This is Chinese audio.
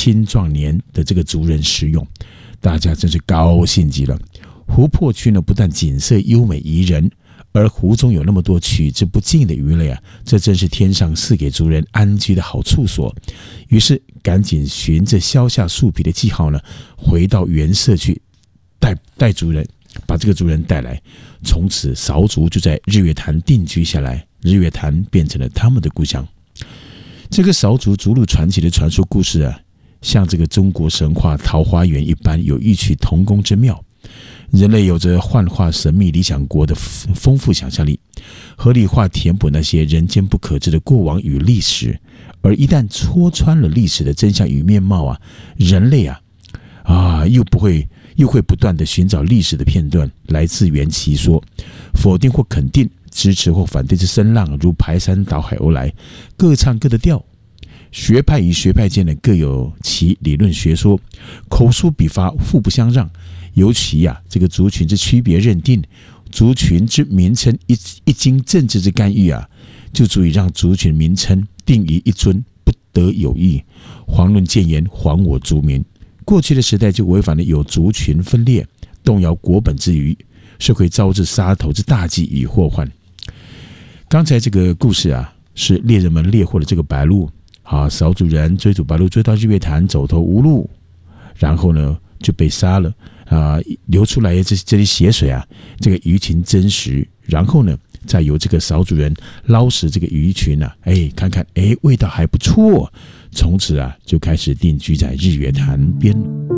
青壮年的这个族人食用，大家真是高兴极了。湖泊区呢，不但景色优美宜人，而湖中有那么多取之不尽的鱼类啊，这真是天上赐给族人安居的好处所。于是赶紧循着削下树皮的记号呢，回到原社去带族人，把这个族人带来。从此韶族就在日月潭定居下来，日月潭变成了他们的故乡。这个韶族族录传奇的传说故事啊，像这个中国神话桃花源一般，有异曲同工之妙。人类有着幻化神秘理想国的丰富想象力，合理化填补那些人间不可知的过往与历史。而一旦戳穿了历史的真相与面貌啊，人类又会不断的寻找历史的片段来自圆其说，否定或肯定，支持或反对之声浪如排山倒海而来，各唱各的调。学派与学派间呢，各有其理论学说，口述笔伐互不相让。尤其这个族群之区别认定，族群之名称一经政治之干预就足以让族群名称定于一尊，不得有异。遑论谏言还我族民。过去的时代就违反了有族群分裂、动摇国本之余，是会招致杀头之大忌与祸患。刚才这个故事是猎人们猎获了这个白鹭，少主人追逐白鹭追到日月潭，走投无路，然后呢就被杀了。流出来的这些血水这个鱼群真实，然后呢再由这个少主人捞食这个鱼群看看味道还不错，从此就开始定居在日月潭边。